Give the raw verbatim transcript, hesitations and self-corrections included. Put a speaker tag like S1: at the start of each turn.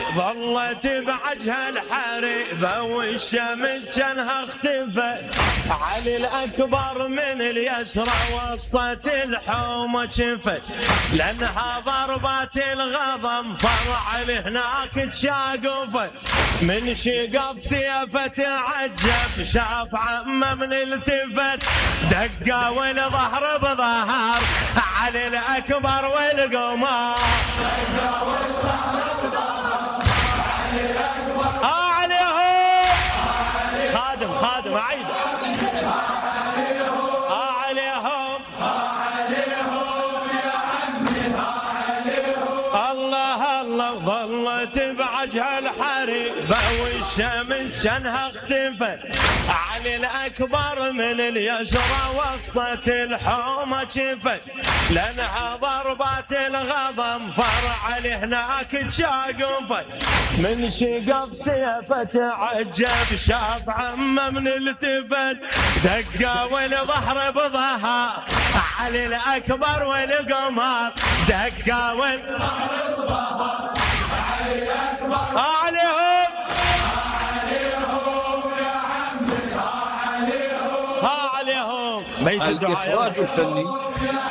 S1: ظلت بعجها الحريبة والشمس جنها اختفت. علي الأكبر من اليسرى وسطة الحومة شفت، لأنها ضربات الغضب فرع هناك تشاقفت. من شقف سيفه تعجب شاف عمه من التفت، دقا والظهر بظهر علي الأكبر والقمار. آه عليهم خادم خادم أعيد آه عليهم الله الله. ظلت بعجها الحريبة والشمس جنها اختفت. علي الأكبر من اليسرى وسطة الحومة شفت، لأنها ضربات الغضب فرع هناك تشاقفت. من شقف سيفه تعجب شاف عمه من التفت، دقا والظهر بظهر علي الأكبر والقمر. دقا والظهر بظهر علي الأكبر عليهم ها عليهم.
S2: الإخراج الفني